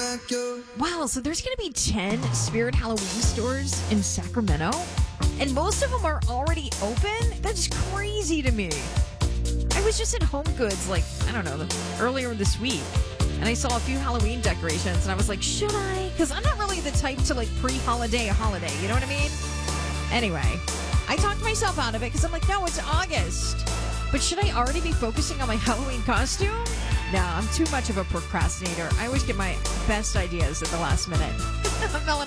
Wow, so there's going to be 10 Spirit Halloween stores in Sacramento, and most of them are already open? That's crazy to me. I was just at Home Goods, earlier this week, and I saw a few Halloween decorations, and I was like, should I? Because I'm not really the type to, pre-holiday a holiday, you know what I mean? Anyway, I talked myself out of it because I'm like, no, it's August. But should I already be focusing on my Halloween costume? No, I'm too much of a procrastinator. I always get my best ideas at the last minute. I'm Melanie.